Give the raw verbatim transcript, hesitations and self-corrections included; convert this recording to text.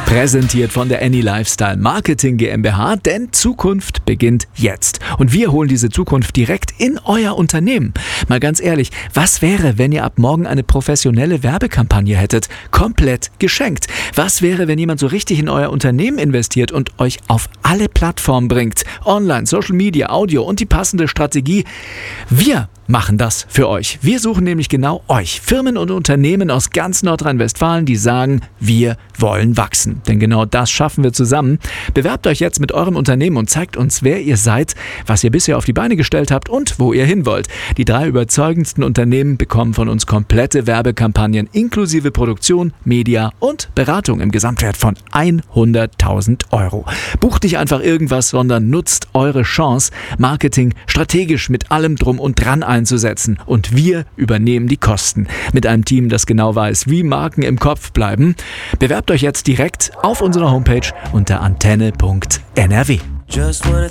Präsentiert von der Any Lifestyle Marketing GmbH, denn Zukunft beginnt jetzt. Und wir holen diese Zukunft direkt in euer Unternehmen. Mal ganz ehrlich, was wäre, wenn ihr ab morgen eine professionelle Werbekampagne hättet? Komplett geschenkt. Was wäre, wenn jemand so richtig in euer Unternehmen investiert und euch auf alle Plattformen bringt? Online, Social Media, Audio und die passende Strategie. Wir machen das für euch. Wir suchen nämlich genau euch, Firmen und Unternehmen aus ganz Nordrhein-Westfalen, die sagen, wir wollen wachsen. Denn genau das schaffen wir zusammen. Bewerbt euch jetzt mit eurem Unternehmen und zeigt uns, wer ihr seid, was ihr bisher auf die Beine gestellt habt und wo ihr hin wollt. Die drei überzeugendsten Unternehmen bekommen von uns komplette Werbekampagnen inklusive Produktion, Media und Beratung im Gesamtwert von hunderttausend Euro. Bucht nicht einfach irgendwas, sondern nutzt eure Chance, Marketing strategisch mit allem drum und dran einzusetzen. Und wir übernehmen die Kosten. Mit einem Team, das genau weiß, wie Marken im Kopf bleiben. Bewerbt euch jetzt direkt auf unserer Homepage unter antenne punkt n r w.